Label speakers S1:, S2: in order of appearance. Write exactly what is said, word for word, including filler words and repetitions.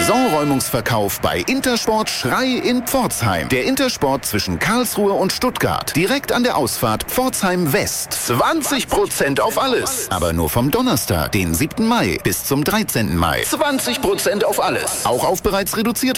S1: Saisonräumungsverkauf bei Intersport Schrei in Pforzheim. Der Intersport zwischen Karlsruhe und Stuttgart. Direkt an der Ausfahrt Pforzheim West. zwanzig Prozent auf alles. Aber nur vom Donnerstag, den siebten Mai bis zum dreizehnten Mai. zwanzig Prozent auf alles. Auch auf bereits reduzierte